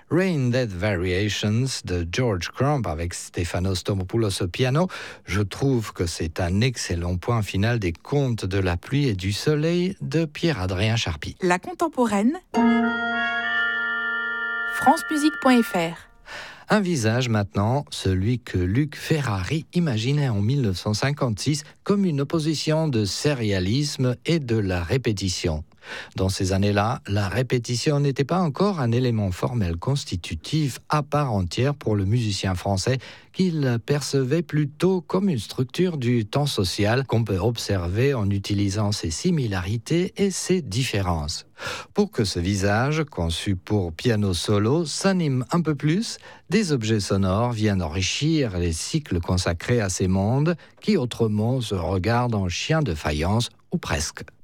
Rain Dead Variations de George Crumb avec Stéphanos Tomopoulos au piano. Je trouve que c'est un excellent point final des contes de la pluie et du soleil de Pierre-Adrien Charpy. La contemporaine, francemusique.fr. Un visage maintenant, celui que Luc Ferrari imaginait en 1956 comme une opposition de sérialisme et de la répétition. Dans ces années-là, la répétition n'était pas encore un élément formel constitutif à part entière pour le musicien français qu'il percevait plutôt comme une structure du temps social qu'on peut observer en utilisant ses similarités et ses différences. Pour que ce visage, conçu pour piano solo, s'anime un peu plus, des objets sonores viennent enrichir les cycles consacrés à ces mondes qui autrement se regardent en chiens de faïence ou presque.